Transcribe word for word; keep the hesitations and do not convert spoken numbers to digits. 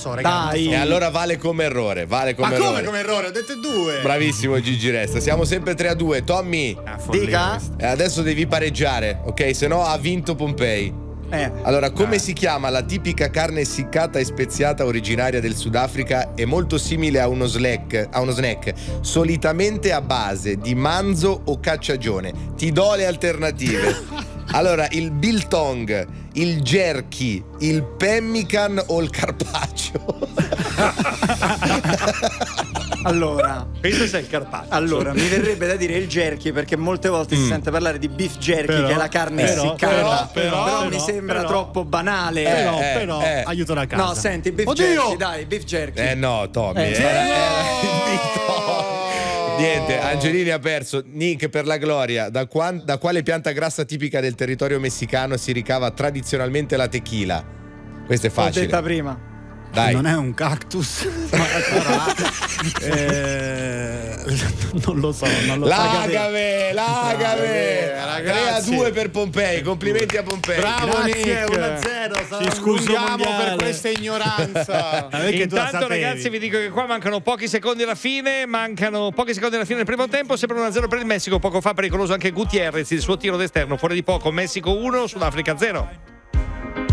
so, ragazzi. Dai. E allora vale come errore, vale come Ma errore. come come errore? Ho detto due. Bravissimo Gigi Resta. Siamo sempre tre a due. Tommy, Ah, follia Dica. questa. eh, adesso devi pareggiare, ok? Se no ha vinto Pompei. Eh. Allora, come si chiama la tipica carne essiccata e speziata originaria del Sudafrica e molto simile a uno snack, a uno snack, solitamente a base di manzo o cacciagione? Ti do le alternative. Allora, il biltong, il jerky, il pemmican o il carpaccio? Allora, Questo sei il carpaccio. allora mi verrebbe da dire il jerky, perché molte volte si sente parlare di beef jerky, Però, che è la carne però, essiccata. però, però, mi però, sembra però. troppo banale. Però, Eh, però, eh. aiuto da casa. No, senti, beef Oddio! jerky, dai, beef jerky. Eh no, Tommy. Eh, era- era il biltong. Niente, Angelini ha perso. Nick, per la gloria, da, quan- da quale pianta grassa tipica del territorio messicano si ricava tradizionalmente la tequila? Questo è L'ho facile. detta prima. Dai. Non è un cactus, ma sarà. eh, non lo so, non lo so. L'agave, l'agave. Ragazzi. tre a due per Pompei. Complimenti a Pompei. Bravo Grazie, Nick. uno a zero. Ci scusiamo mondiale. per questa ignoranza. Intanto ragazzi vi dico che qua mancano pochi secondi alla fine, mancano pochi secondi alla fine del primo tempo, sempre uno a zero per il Messico, poco fa pericoloso anche Gutierrez, il suo tiro d'esterno fuori di poco, Messico uno, Sudafrica zero.